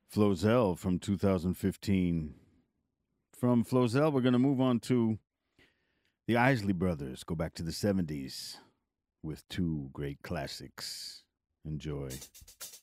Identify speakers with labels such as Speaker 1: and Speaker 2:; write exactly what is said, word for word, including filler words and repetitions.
Speaker 1: Flozell from two thousand fifteen. From Flozell, we're going to move on to the Isley Brothers. Go back to the seventies with two great classics. Enjoy.